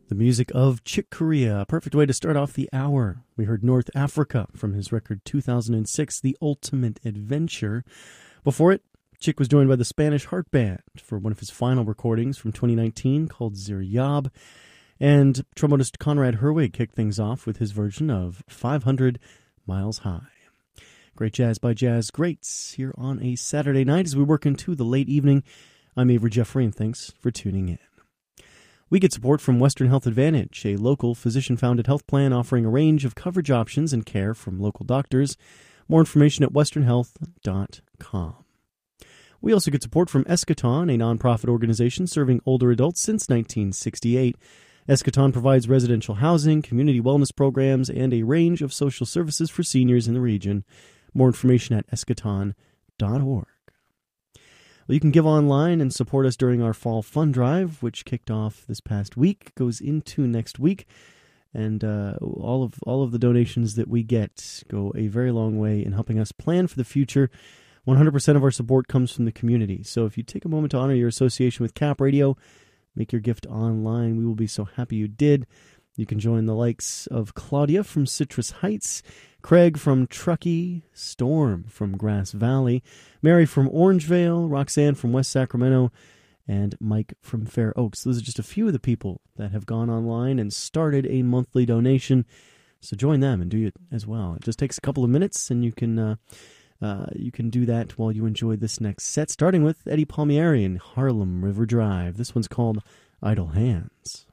The music of Chick Corea, a perfect way to start off the hour. We heard North Africa from his record 2006, The Ultimate Adventure. Before it, Chick was joined by the Spanish Heart Band for one of his final recordings from 2019 called Ziryab. And trombonist Conrad Herwig kicked things off with his version of 500 Miles High. Great jazz by jazz greats here on a Saturday night as we work into the late evening. I'm Avery Jeffrey, and thanks for tuning in. We get support from Western Health Advantage, a local physician-founded health plan offering a range of coverage options and care from local doctors. More information at westernhealth.com. We also get support from Eschaton, a nonprofit organization serving older adults since 1968. Eschaton provides residential housing, community wellness programs, and a range of social services for seniors in the region. More information at eschaton.org. Well, you can give online and support us during our Fall Fund Drive, which kicked off this past week, goes into next week, and all of the donations that we get go a very long way in helping us plan for the future. 100% of our support comes from the community, so if you take a moment to honor your association with Cap Radio, make your gift online. We will be so happy you did. You can join the likes of Claudia from Citrus Heights, Craig from Truckee, Storm from Grass Valley, Mary from Orangevale, Roxanne from West Sacramento, and Mike from Fair Oaks. Those are just a few of the people that have gone online and started a monthly donation. So join them and do it as well. It just takes a couple of minutes, and you can do that while you enjoy this next set, starting with Eddie Palmieri and Harlem River Drive. This one's called Idle Hands.